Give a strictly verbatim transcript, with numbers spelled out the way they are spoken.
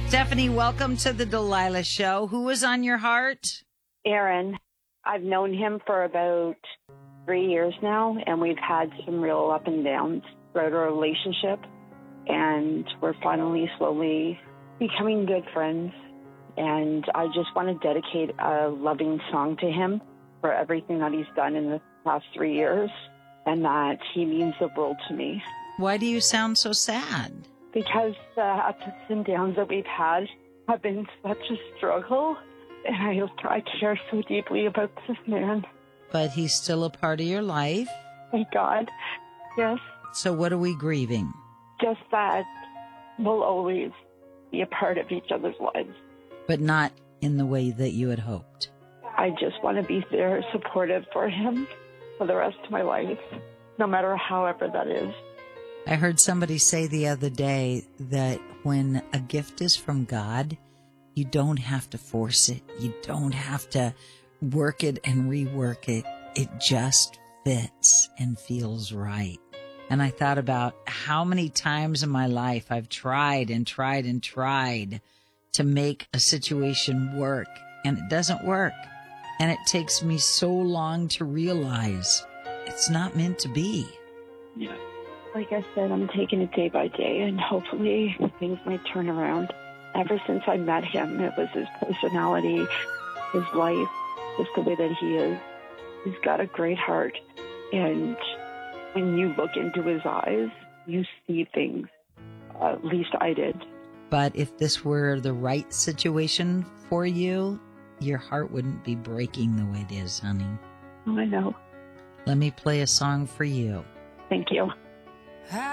Stephanie, welcome to the Delilah Show. Who was on your heart? Aaron. I've known him for about three years now, and we've had some real up and downs throughout our relationship, and we're finally slowly becoming good friends. And I just want to dedicate a loving song to him for everything that he's done in the past three years, and that he means the world to me. Why do you sound so sad? Because the ups and downs that we've had have been such a struggle, and I, I care so deeply about this man. But he's still a part of your life. Thank God. Yes. So what are we grieving? Just that we'll always be a part of each other's lives. But not in the way that you had hoped. I just want to be there, supportive for him for the rest of my life, no matter however that is. I heard somebody say the other day that when a gift is from God, you don't have to force it. You don't have to work it and rework it. It just fits and feels right. And I thought about how many times in my life I've tried and tried and tried to make a situation work, and it doesn't work. And it takes me so long to realize it's not meant to be. Yeah. Like I said, I'm taking it day by day, and hopefully things might turn around. Ever since I met him, it was his personality, his life, just the way that he is. He's got a great heart, and when you look into his eyes, you see things. Uh, at least I did. But if this were the right situation for you, your heart wouldn't be breaking the way it is, honey. Oh, I know. Let me play a song for you. Thank you.